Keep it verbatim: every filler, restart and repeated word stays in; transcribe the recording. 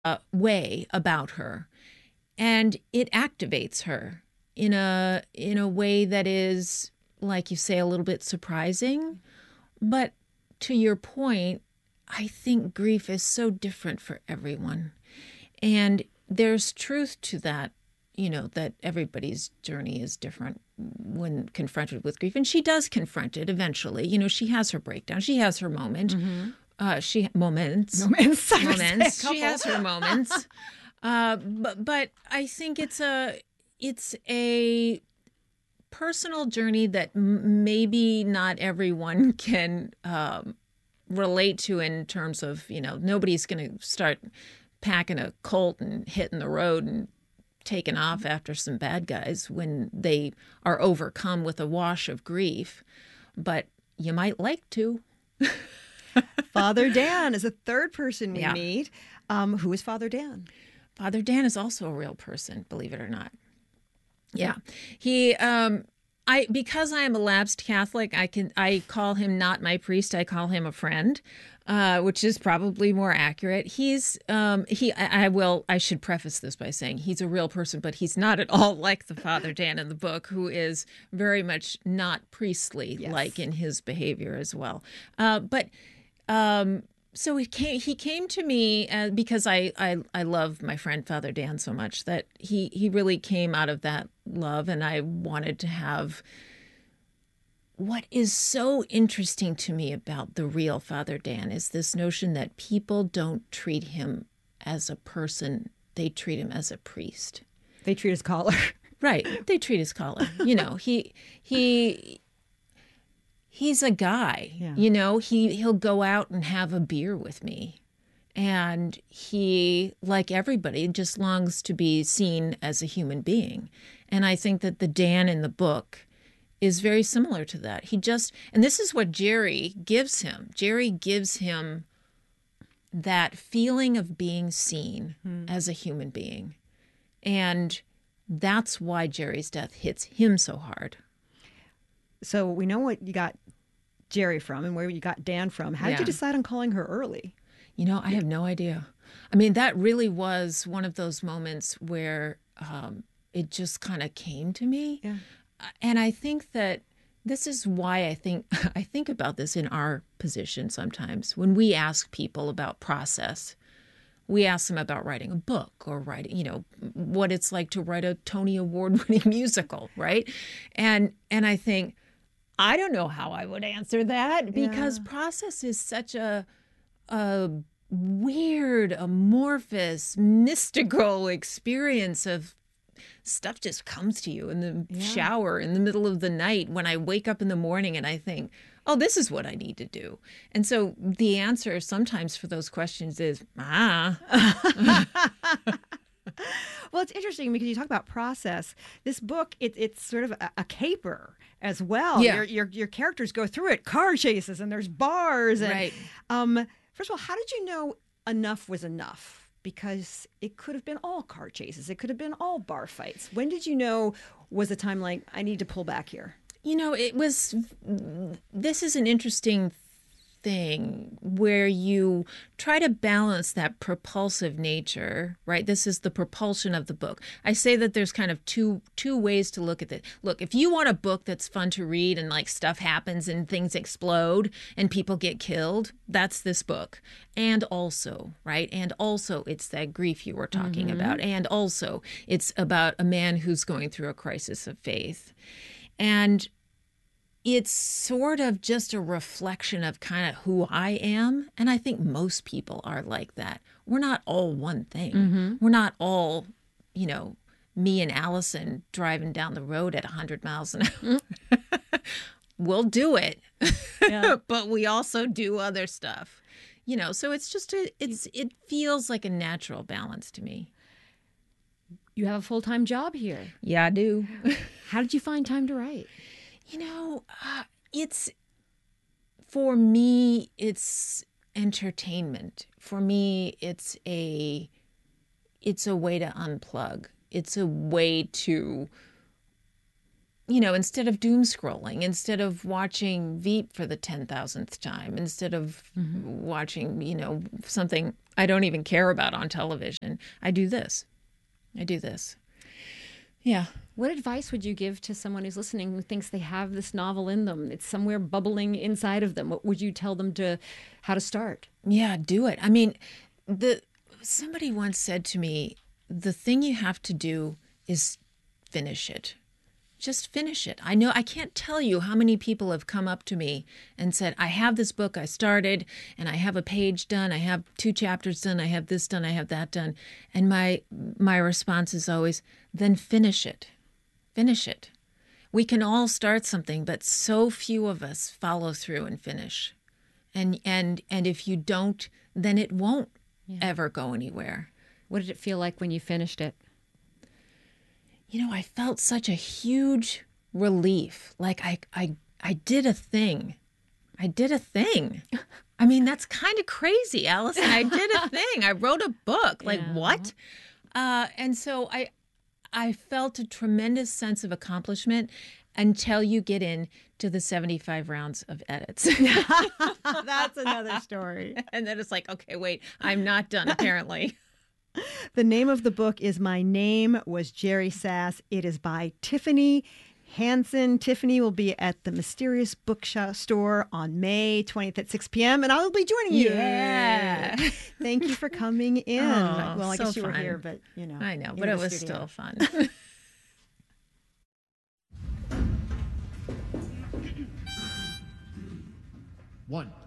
uh, way about her, and it activates her in a in a way that is, like you say, a little bit surprising. But to your point, I think grief is so different for everyone. And there's truth to that, you know, that everybody's journey is different when confronted with grief. And she does confront it eventually. You know, she has her breakdown. She has her moment. Mm-hmm. Uh, she moments. Moments. Moments. She has her moments. Uh, but but I think it's a it's a personal journey that m- maybe not everyone can um, relate to in terms of, you know, nobody's going to start packing a Colt and hitting the road and taking off after some bad guys when they are overcome with a wash of grief. But you might like to. Father Dan is a third person we Yeah. meet. Um, who is Father Dan? Father Dan is also a real person, believe it or not. Yeah. He um I because I am a lapsed Catholic, I can I call him not my priest, I call him a friend, uh, which is probably more accurate. He's um he I, I will I should preface this by saying he's a real person, but he's not at all like the Father Dan in the book, who is very much not priestly Yes. like in his behavior as well. Uh, but um so he came. He came to me uh, because I, I I love my friend Father Dan so much that he he really came out of that love, and I wanted to have. What is so interesting to me about the real Father Dan is this notion that people don't treat him as a person; they treat him as a priest. They treat his collar. Right? They treat his collar. You know, he he. He's a guy, Yeah. you know, he, he'll go out and have a beer with me. And he, like everybody, just longs to be seen as a human being. And I think that the Dan in the book is very similar to that. He just, and this is what Jerry gives him. Jerry gives him that feeling of being seen hmm. as a human being. And that's why Jerry's death hits him so hard. So we know what you got Jerry from and where you got Dan from. How did Yeah. you decide on calling her early? You know, I have no idea. I mean, that really was one of those moments where um, it just kind of came to me. Yeah. And I think that this is why I think I think about this in our position sometimes. When we ask people about process, we ask them about writing a book or writing, you know, what it's like to write a Tony Award-winning musical, right? And and I think, I don't know how I would answer that because Yeah. process is such a a weird, amorphous, mystical experience of stuff just comes to you in the Yeah. shower in the middle of the night when I wake up in the morning and I think, oh, this is what I need to do. And so the answer sometimes for those questions is, ah. Well, it's interesting because you talk about process. This book, it, it's sort of a, a caper as well. Yeah. Your, your your characters go through it, car chases, and there's bars. And, Right. Um, first of all, how did you know enough was enough? Because it could have been all car chases. It could have been all bar fights. When did you know was the time like, I need to pull back here? You know, it was, this is an interesting thing where you try to balance that propulsive nature, right? This is the propulsion of the book. I say that there's kind of two two ways to look at it. Look, if you want a book that's fun to read and like stuff happens and things explode and people get killed, that's this book. And also, right? And also it's that grief you were talking mm-hmm. about. And also it's about a man who's going through a crisis of faith. And it's sort of just a reflection of kind of who I am. And I think most people are like that. We're not all one thing. Mm-hmm. We're not all, you know, me and Allison driving down the road at one hundred miles an hour. We'll do it. Yeah. But we also do other stuff. You know, so it's just, a, it's it feels like a natural balance to me. You have a full-time job here. Yeah, I do. How did you find time to write? You know, uh, it's, for me, it's entertainment. For me, it's a, it's a way to unplug. It's a way to, you know, instead of doom scrolling, instead of watching Veep for the ten thousandth time, instead of mm-hmm. watching, you know, something I don't even care about on television. I do this. I do this. Yeah. What advice would you give to someone who's listening who thinks they have this novel in them? It's somewhere bubbling inside of them. What would you tell them to how to start? Yeah, do it. I mean, the somebody once said to me, the thing you have to do is finish it. Just finish it. I know I can't tell you how many people have come up to me and said, I have this book I started and I have a page done. I have two chapters done. I have this done. I have that done. And my my response is always, then finish it. Finish it. We can all start something, but so few of us follow through and finish. And and and if you don't, then it won't yeah. ever go anywhere. What did it feel like when you finished it? You know, I felt such a huge relief. Like I, I, I did a thing. I did a thing. I mean, that's kind of crazy, Allison. I did a thing. I wrote a book. Like yeah. what? Uh, and so I, I felt a tremendous sense of accomplishment until you get into the seventy-five rounds of edits. That's another story. And then it's like, okay, wait, I'm not done, apparently. The name of the book is My Name Was Jerry Sass. It is by Tiffany Hansen. Tiffany will be at the Mysterious Bookstore on May twentieth at six p.m. and I will be joining you. Yeah. Thank you for coming in. Oh, well, I so guess you fun. were here, but you know. I know, but it was studio. Still fun. One.